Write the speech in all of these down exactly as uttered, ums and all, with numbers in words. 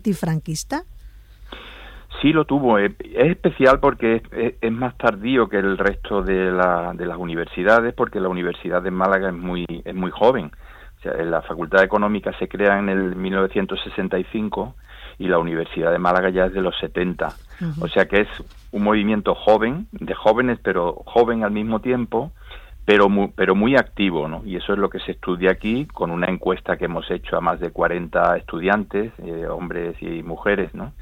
antifranquista? Sí lo tuvo. Es especial porque es, es, es más tardío que el resto de, la, de las universidades, porque la Universidad de Málaga es muy es muy joven. O sea, la Facultad Económica se crea en el mil novecientos sesenta y cinco y la Universidad de Málaga ya es de los setenta. Uh-huh. O sea que es un movimiento joven, de jóvenes, pero joven al mismo tiempo, pero muy, pero muy activo, ¿no? Y eso es lo que se estudia aquí con una encuesta que hemos hecho a más de cuarenta estudiantes, eh, hombres y mujeres, ¿no?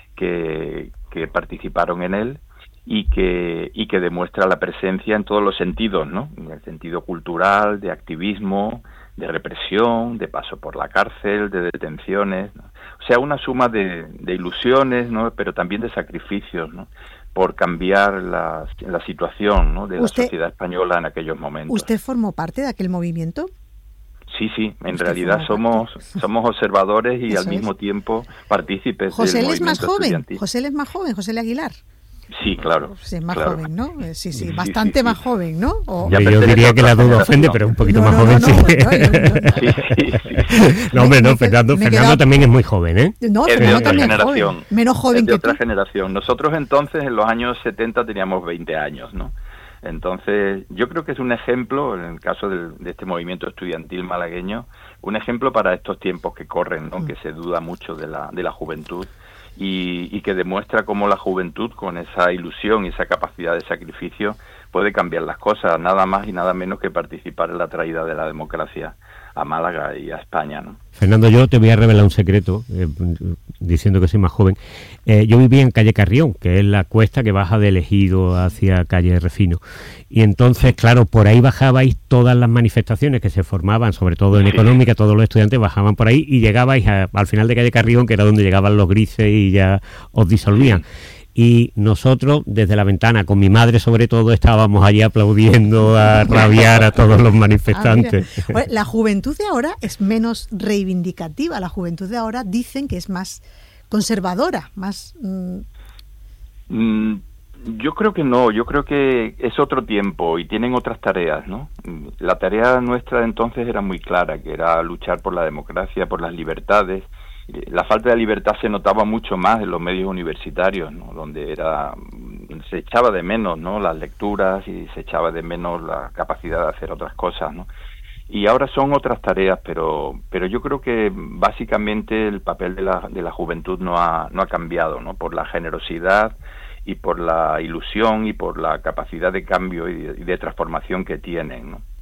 Que, que participaron en él y que y que demuestra la presencia en todos los sentidos, ¿no? En el sentido cultural, de activismo, de represión, de paso por la cárcel, de detenciones, ¿no? O sea, una suma de, de ilusiones, ¿no? Pero también de sacrificios, ¿no? Por cambiar la, la situación, ¿no? De la sociedad española en aquellos momentos. ¿Usted formó parte de aquel movimiento? Sí, sí, en realidad somos somos observadores y Eso al mismo es. tiempo partícipes José del movimiento movimiento estudiantil. José es más joven, José L. Aguilar. Sí, claro. Sí, es más claro. joven, ¿no? Sí, sí, bastante sí, sí, más sí. joven, ¿no? O... Yo diría que la duda ofende, pero un poquito no, más no, joven, no, no, sí. No, no, no. sí, sí, sí. no, hombre, no, me, Fernando, me Fernando quedado... también es muy joven, ¿eh? No, es Fernando de otra también generación. Joven. Menos joven es de que otra tú. generación. Nosotros entonces, en los años setenta, teníamos veinte años, ¿no? Entonces, yo creo que es un ejemplo, en el caso del, de este movimiento estudiantil malagueño, un ejemplo para estos tiempos que corren, ¿no? Mm. Que se duda mucho de la, de la juventud. Y, y que demuestra cómo la juventud, con esa ilusión y esa capacidad de sacrificio, puede cambiar las cosas, nada más y nada menos que participar en la traída de la democracia a Málaga y a España, ¿no? Fernando, yo te voy a revelar un secreto, eh, diciendo que soy más joven. Eh, yo vivía en calle Carrión, que es la cuesta que baja del Ejido hacia calle Refino. Y entonces, claro, por ahí bajabais todas las manifestaciones que se formaban, sobre todo en sí. Económica, todos los estudiantes bajaban por ahí y llegabais a, al final de calle Carrión, que era donde llegaban los grises y ya os disolvían. Sí. Y nosotros, desde la ventana, con mi madre sobre todo, estábamos allí aplaudiendo a rabiar a todos los manifestantes. Ah, bueno, la juventud de ahora es menos reivindicativa. La juventud de ahora dicen que es más conservadora, más... Mmm... Mm, yo creo que no, yo creo que es otro tiempo y tienen otras tareas, ¿no? La tarea nuestra entonces era muy clara, que era luchar por la democracia, por las libertades. La falta de libertad se notaba mucho más en los medios universitarios, ¿no? Donde era se echaba de menos, ¿no? Las lecturas y se echaba de menos la capacidad de hacer otras cosas, ¿no? Y ahora son otras tareas, pero pero yo creo que básicamente el papel de la de la juventud no ha no ha cambiado, ¿no? Por la generosidad y por la ilusión y por la capacidad de cambio y de, y de transformación que tienen, ¿no?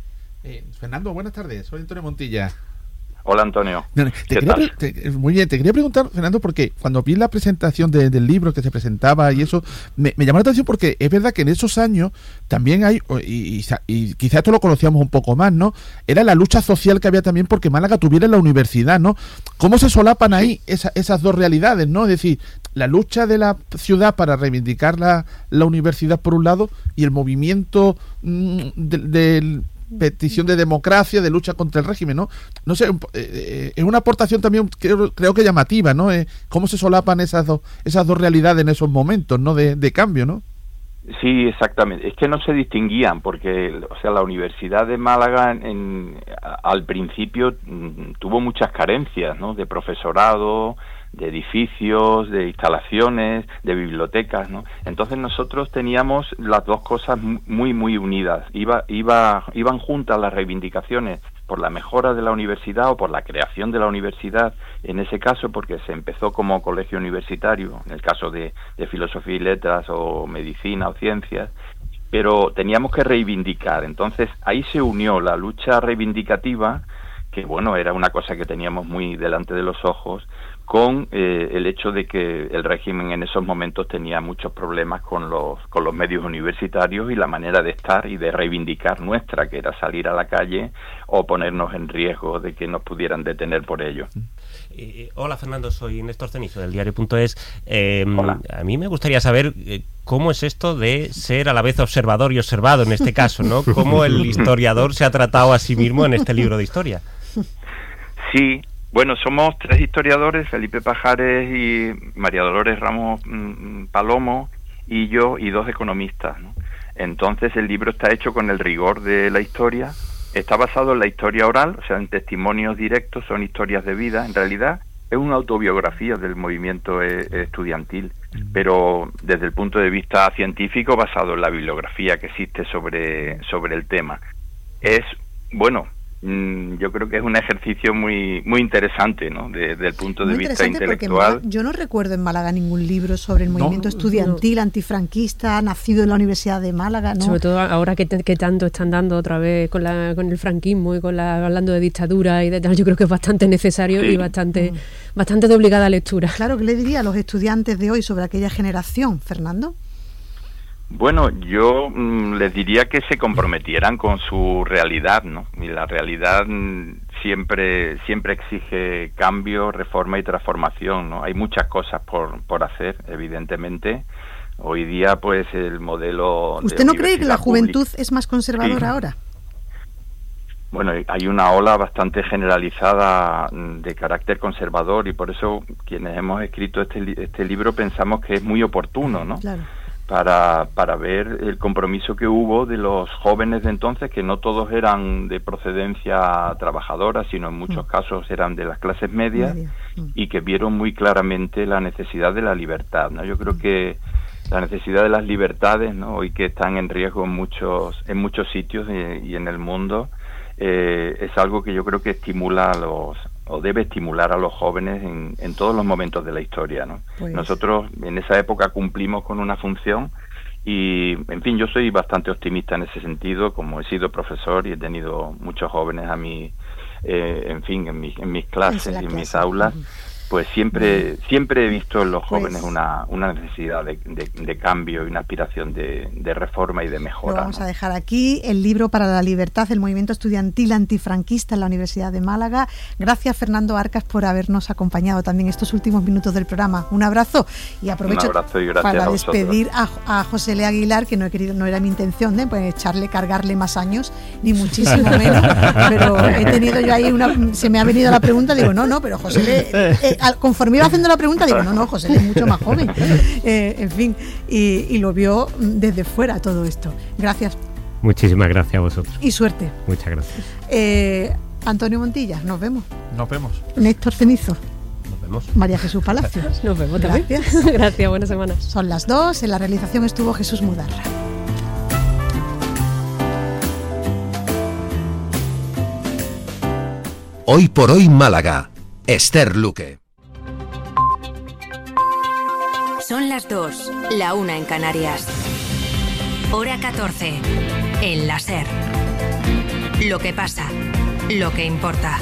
Eh, Fernando, buenas tardes. Soy Antonio Montilla. Hola, Antonio. No, no, te quería, te, muy bien, te quería preguntar, Fernando, porque cuando vi la presentación de, del libro que se presentaba y eso, me, me llamó la atención porque es verdad que en esos años también hay, y, y, y quizás esto lo conocíamos un poco más, ¿no? Era la lucha social que había también porque Málaga tuviera la universidad, ¿no? ¿Cómo se solapan ahí esa, esas dos realidades, ¿no? Es decir, la lucha de la ciudad para reivindicar la, la universidad por un lado y el movimiento mmm, del... De, petición de democracia, de lucha contra el régimen, ¿no? No sé, eh, es una aportación también creo, creo que llamativa, ¿no? Eh, cómo se solapan esas dos esas dos realidades en esos momentos, ¿no? De, de cambio, ¿no? Sí, exactamente. Es que no se distinguían porque, o sea, la Universidad de Málaga en, en, al principio m, tuvo muchas carencias, ¿no? De profesorado, de edificios, de instalaciones, de bibliotecas, ¿no? Entonces nosotros teníamos las dos cosas muy, muy unidas. Iba, iba, iban juntas las reivindicaciones por la mejora de la universidad o por la creación de la universidad, en ese caso porque se empezó como colegio universitario, en el caso de, de filosofía y letras o medicina o ciencias, pero teníamos que reivindicar. Entonces ahí se unió la lucha reivindicativa, que bueno, era una cosa que teníamos muy delante de los ojos, con eh, el hecho de que el régimen en esos momentos tenía muchos problemas con los con los medios universitarios y la manera de estar y de reivindicar nuestra, que era salir a la calle o ponernos en riesgo de que nos pudieran detener por ello. Eh, hola Fernando, soy Néstor Cenizo del diario punto es. Eh, hola. A mí me gustaría saber eh, cómo es esto de ser a la vez observador y observado en este caso, ¿no? Cómo el historiador se ha tratado a sí mismo en este libro de historia. Sí. Bueno, somos tres historiadores, Felipe Pajares y María Dolores Ramos mmm, Palomo y yo, y dos economistas, ¿no? Entonces el libro está hecho con el rigor de la historia, está basado en la historia oral, o sea, en testimonios directos, son historias de vida en realidad, es una autobiografía del movimiento eh, estudiantil, pero desde el punto de vista científico basado en la bibliografía que existe sobre, sobre el tema. Es, bueno, yo creo que es un ejercicio muy muy interesante, ¿no? De, desde el punto de muy vista intelectual. Málaga, yo no recuerdo en Málaga ningún libro sobre el movimiento no, estudiantil no. antifranquista nacido en la Universidad de Málaga, ¿no? Sobre todo ahora que, que tanto están dando otra vez con la con el franquismo y con la hablando de dictadura y de tal, yo creo que es bastante necesario sí. y bastante mm. bastante de obligada lectura. Claro, ¿qué le diría a los estudiantes de hoy sobre aquella generación, Fernando? Bueno, yo mmm, les diría que se comprometieran con su realidad, ¿no? Y la realidad mmm, siempre siempre exige cambio, reforma y transformación, ¿no? Hay muchas cosas por por hacer, evidentemente. Hoy día, pues, el modelo... ¿Usted no cree que la juventud pública es más conservadora sí. ahora? Bueno, hay una ola bastante generalizada de carácter conservador y por eso quienes hemos escrito este este libro pensamos que es muy oportuno, ¿no? Claro. Para, para ver el compromiso que hubo de los jóvenes de entonces, que no todos eran de procedencia trabajadora, sino en muchos mm. casos eran de las clases medias, Media. mm. y que vieron muy claramente la necesidad de la libertad, ¿no? Yo creo mm. que la necesidad de las libertades, ¿no? Hoy que están en riesgo en muchos en muchos sitios y, y en el mundo, eh, es algo que yo creo que estimula a los o debe estimular a los jóvenes en, en todos los momentos de la historia, ¿no? Pues... Nosotros en esa época cumplimos con una función y, en fin, yo soy bastante optimista en ese sentido, como he sido profesor y he tenido muchos jóvenes a mí, eh, en fin, en, mi, en mis clases y en mis aulas. Uh-huh. Pues siempre siempre he visto en los jóvenes pues, una, una necesidad de, de, de cambio y una aspiración de, de reforma y de mejora. Lo vamos ¿no? a dejar aquí, el libro para la libertad, el movimiento estudiantil antifranquista en la Universidad de Málaga. Gracias, Fernando Arcas, por habernos acompañado también estos últimos minutos del programa. Un abrazo y aprovecho Un abrazo y para a despedir a, a José L. Aguilar, que no he querido, no era mi intención, ¿eh? Pues echarle, cargarle más años, ni muchísimo menos, pero he tenido yo ahí una, se me ha venido la pregunta, digo, no, no, pero José L. Eh, conforme iba haciendo la pregunta digo, no, no, José es mucho más joven, eh, en fin, y, y lo vio desde fuera todo esto. Gracias. Muchísimas gracias a vosotros. Y suerte. Muchas gracias. Eh, Antonio Montilla, nos vemos. Nos vemos. Néstor Cenizo. Nos vemos. María Jesús Palacios. Nos vemos también. Gracias. Gracias, buena semana. Son las dos, en la realización estuvo Jesús Mudarra. Hoy por hoy Málaga. Esther Luque. Son las dos, la una en Canarias. Hora catorce, en la SER. Lo que pasa, lo que importa.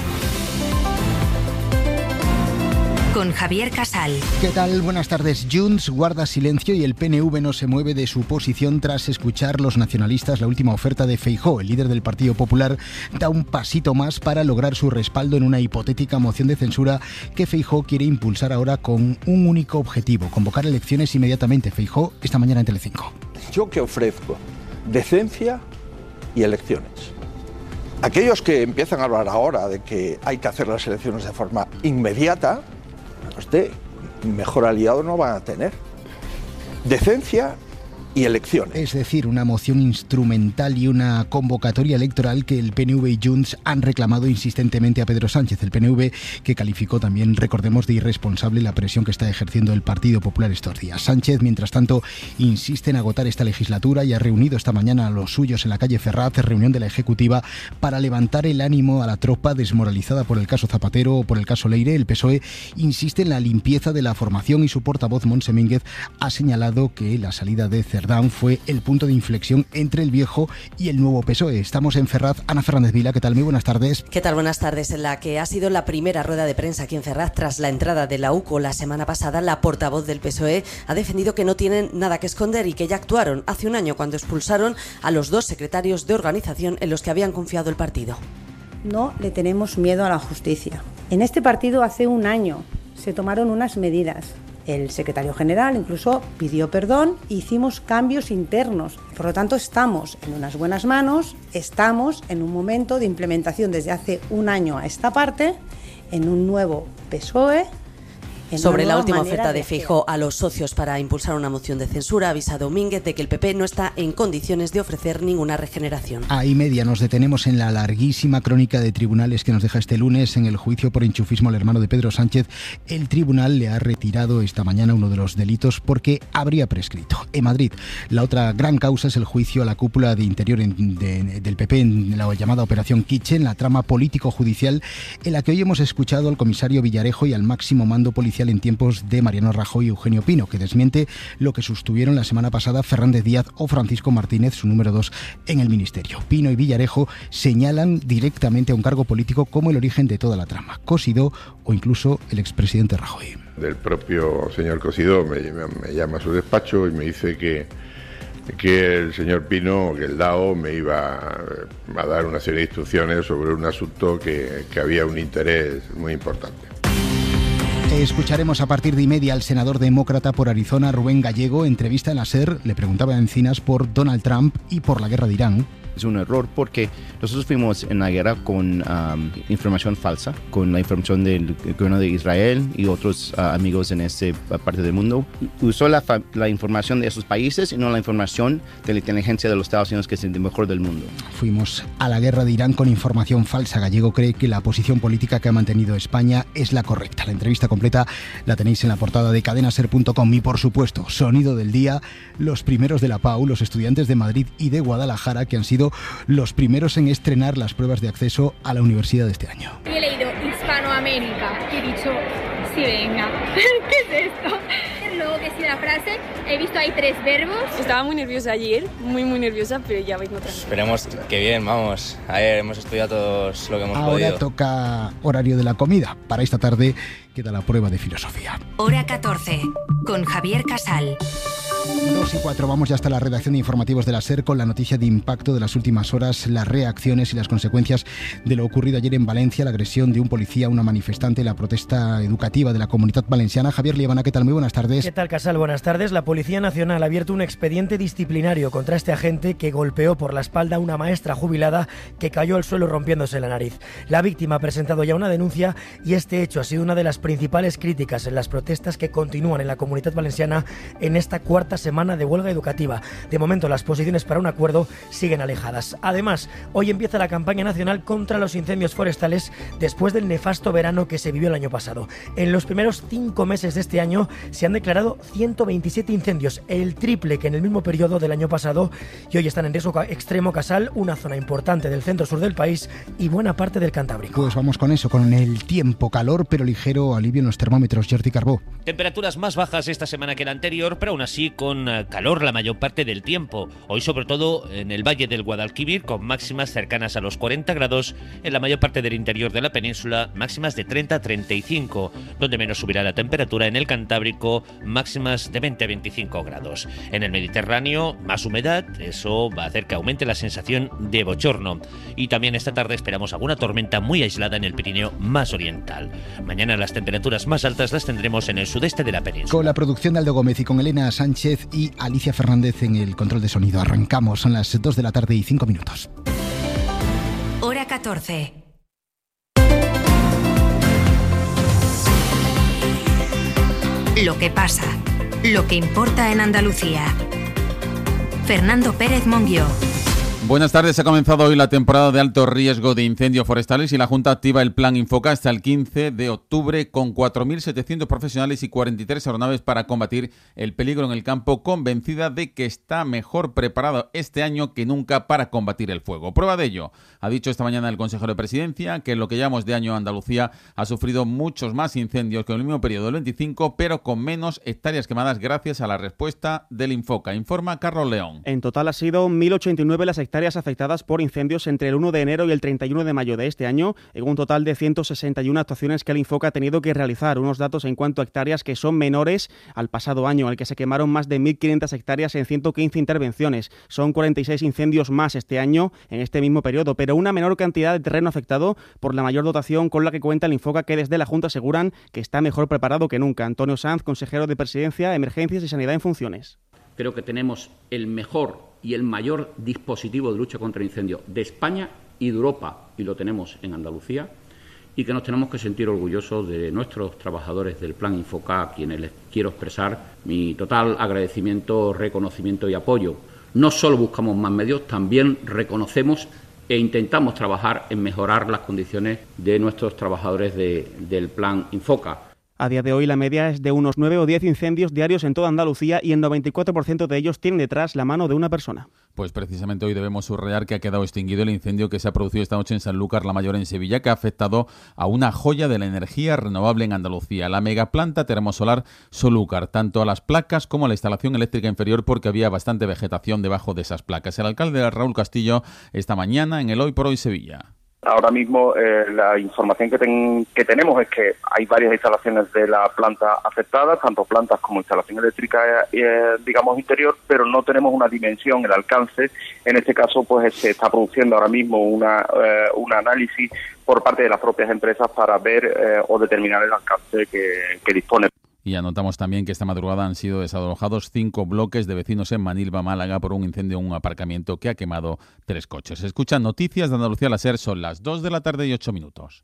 Con Javier Casal. ¿Qué tal? Buenas tardes. Junts guarda silencio y el P N V no se mueve de su posición tras escuchar los nacionalistas la última oferta de Feijóo. El líder del Partido Popular da un pasito más para lograr su respaldo en una hipotética moción de censura que Feijóo quiere impulsar ahora con un único objetivo: convocar elecciones inmediatamente. Feijóo esta mañana en Telecinco. Yo que ofrezco decencia y elecciones. Aquellos que empiezan a hablar ahora de que hay que hacer las elecciones de forma inmediata, usted mejor aliado no van a tener. Decencia y elecciones. Es decir, una moción instrumental y una convocatoria electoral que el P N V y Junts han reclamado insistentemente a Pedro Sánchez. El P N V que calificó también, recordemos, de irresponsable la presión que está ejerciendo el Partido Popular estos días. Sánchez, mientras tanto, insiste en agotar esta legislatura y ha reunido esta mañana a los suyos en la calle Ferraz, reunión de la Ejecutiva, para levantar el ánimo a la tropa desmoralizada por el caso Zapatero o por el caso Leire. El P S O E insiste en la limpieza de la formación y su portavoz, Montse Mínguez, ha señalado que la salida de Cerdán fue el punto de inflexión entre el viejo y el nuevo P S O E. Estamos en Ferraz. Ana Fernández Vila, ¿qué tal? Muy buenas tardes. ¿Qué tal? Buenas tardes. En la que ha sido la primera rueda de prensa aquí en Ferraz tras la entrada de la U C O la semana pasada, la portavoz del P S O E ha defendido que no tienen nada que esconder y que ya actuaron hace un año cuando expulsaron a los dos secretarios de organización en los que habían confiado el partido. No le tenemos miedo a la justicia. En este partido hace un año se tomaron unas medidas. El secretario general incluso pidió perdón e hicimos cambios internos. Por lo tanto, estamos en unas buenas manos, estamos en un momento de implementación desde hace un año a esta parte, en un nuevo P S O E en Sobre una la nueva última manera oferta de hacer. Feijóo a los socios para impulsar una moción de censura, avisa Domínguez de que el P P no está en condiciones de ofrecer ninguna regeneración. A y media nos detenemos en la larguísima crónica de tribunales que nos deja este lunes en el juicio por enchufismo al hermano de Pedro Sánchez. El tribunal le ha retirado esta mañana uno de los delitos porque habría prescrito. En Madrid, la otra gran causa es el juicio a la cúpula de interior en, de, del P P en la llamada Operación Kitchen, la trama político-judicial en la que hoy hemos escuchado al comisario Villarejo y al máximo mando policial en tiempos de Mariano Rajoy y Eugenio Pino, que desmiente lo que sostuvieron la semana pasada Fernández Díaz o Francisco Martínez, su número dos en el ministerio. Pino y Villarejo señalan directamente a un cargo político como el origen de toda la trama, Cosidó o incluso el expresidente Rajoy. Del propio señor Cosidó me, me llama a su despacho y me dice que que el señor Pino, que el D A O, me iba a dar una serie de instrucciones sobre un asunto que, que había un interés muy importante. Escucharemos a partir de y media al senador demócrata por Arizona, Rubén Gallego. Entrevista en la SER, le preguntaba a Encinas por Donald Trump y por la guerra de Irán. Es un error porque nosotros fuimos en la guerra con um, información falsa, con la información del gobierno de Israel y otros uh, amigos en esta parte del mundo. Usó la, la información de esos países y no la información de la inteligencia de los Estados Unidos, que es el mejor del mundo. Fuimos a la guerra de Irán con información falsa. Gallego cree que la posición política que ha mantenido España es la correcta. La entrevista completa la tenéis en la portada de cadenaser punto com y, por supuesto, sonido del día, los primeros de la P A U, los estudiantes de Madrid y de Guadalajara, que han sido los primeros en estrenar las pruebas de acceso a la universidad de este año. He leído Hispanoamérica y he dicho, sí, venga, ¿qué es esto? Luego que sigue la frase, he visto ahí tres verbos. Estaba muy nerviosa ayer, muy muy nerviosa, pero ya vengo otra vez. Esperemos que bien, vamos. A ver, hemos estudiado todos lo que hemos Ahora podido. Ahora toca horario de la comida. Para esta tarde queda la prueba de filosofía. Hora catorce, con Javier Casal. dos y cuatro, vamos ya hasta la redacción de informativos de la SER con la noticia de impacto de las últimas horas, las reacciones y las consecuencias de lo ocurrido ayer en Valencia, la agresión de un policía a una manifestante, la protesta educativa de la Comunidad Valenciana. Javier Liebana, ¿qué tal? Muy buenas tardes. ¿Qué tal, Casal? Buenas tardes. La Policía Nacional ha abierto un expediente disciplinario contra este agente que golpeó por la espalda a una maestra jubilada que cayó al suelo rompiéndose la nariz. La víctima ha presentado ya una denuncia y este hecho ha sido una de las principales críticas en las protestas que continúan en la Comunidad Valenciana en esta cuarta semana de huelga educativa. De momento las posiciones para un acuerdo siguen alejadas. Además, hoy empieza la campaña nacional contra los incendios forestales después del nefasto verano que se vivió el año pasado. En los primeros cinco meses de este año se han declarado ciento veintisiete incendios, el triple que en el mismo periodo del año pasado, y hoy están en riesgo extremo, Casal, una zona importante del centro-sur del país y buena parte del Cantábrico. Pues vamos con eso, con el tiempo, calor pero ligero alivio en los termómetros. Jordi Carbó. Temperaturas más bajas esta semana que la anterior, pero aún así con calor la mayor parte del tiempo. Hoy sobre todo en el valle del Guadalquivir, con máximas cercanas a los cuarenta grados, en la mayor parte del interior de la península, máximas de treinta a treinta y cinco, donde menos subirá la temperatura en el Cantábrico, máximas de veinte a veinticinco grados. En el Mediterráneo, más humedad, eso va a hacer que aumente la sensación de bochorno. Y también esta tarde esperamos alguna tormenta muy aislada en el Pirineo más oriental. Mañana las temperaturas más altas las tendremos en el sudeste de la península. Con la producción de Aldo Gómez y con Elena Sánchez y Alicia Fernández en el control de sonido. Arrancamos, son las dos de la tarde y cinco minutos. Hora catorce. Lo que pasa, lo que importa en Andalucía. Fernando Pérez Monguió. Buenas tardes. Ha comenzado hoy la temporada de alto riesgo de incendios forestales y la Junta activa el plan Infoca hasta el quince de octubre con cuatro mil setecientos profesionales y cuarenta y tres aeronaves para combatir el peligro en el campo, convencida de que está mejor preparado este año que nunca para combatir el fuego. Prueba de ello, ha dicho esta mañana el consejero de Presidencia, que en lo que llamamos de año Andalucía ha sufrido muchos más incendios que en el mismo periodo del veinticinco, pero con menos hectáreas quemadas gracias a la respuesta del Infoca. Informa Carlos León. En total ha sido mil ochenta y nueve las hectáreas afectadas por incendios entre el uno de enero y el treinta y uno de mayo de este año, en un total de ciento sesenta y una actuaciones que el Infoca ha tenido que realizar, unos datos en cuanto a hectáreas que son menores al pasado año, en el que se quemaron más de mil quinientas hectáreas en ciento quince intervenciones. Son cuarenta y seis incendios más este año en este mismo periodo, pero una menor cantidad de terreno afectado por la mayor dotación con la que cuenta el Infoca, que desde la Junta aseguran que está mejor preparado que nunca. Antonio Sanz, consejero de Presidencia, Emergencias y Sanidad en funciones. Creo que tenemos el mejor y el mayor dispositivo de lucha contra el incendio de España y de Europa, y lo tenemos en Andalucía, y que nos tenemos que sentir orgullosos de nuestros trabajadores del Plan Infoca, a quienes les quiero expresar mi total agradecimiento, reconocimiento y apoyo. No solo buscamos más medios, también reconocemos e intentamos trabajar en mejorar las condiciones de nuestros trabajadores de, del Plan Infoca. A día de hoy la media es de unos nueve o diez incendios diarios en toda Andalucía y el noventa y cuatro por ciento de ellos tienen detrás la mano de una persona. Pues precisamente hoy debemos subrayar que ha quedado extinguido el incendio que se ha producido esta noche en Sanlúcar la Mayor, en Sevilla, que ha afectado a una joya de la energía renovable en Andalucía, la megaplanta termosolar Solúcar, tanto a las placas como a la instalación eléctrica inferior, porque había bastante vegetación debajo de esas placas. El alcalde Raúl Castillo esta mañana en el Hoy por Hoy Sevilla. Ahora mismo eh, la información que, ten, que tenemos es que hay varias instalaciones de la planta afectadas, tanto plantas como instalación eléctrica, eh, digamos, interior, pero no tenemos una dimensión, el alcance. En este caso, pues se está produciendo ahora mismo una, eh, un análisis por parte de las propias empresas para ver eh, o determinar el alcance que, que dispone. Y anotamos también que esta madrugada han sido desalojados cinco bloques de vecinos en Manilva, Málaga, por un incendio en un aparcamiento que ha quemado tres coches. Escuchan Noticias de Andalucía al Ser, son las dos de la tarde y ocho minutos.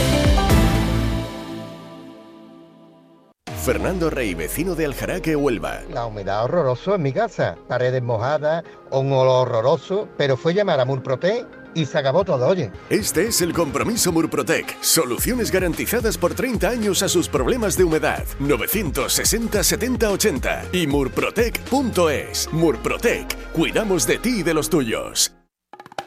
Fernando Rey, vecino de Aljaraque, Huelva. La humedad horroroso en mi casa, paredes mojadas, un olor horroroso, pero fue llamar a Murprotec y se acabó todo, oye. Este es el compromiso Murprotec. Soluciones garantizadas por treinta años a sus problemas de humedad. novecientos sesenta setenta ochenta y murprotec punto es. Murprotec. Cuidamos de ti y de los tuyos.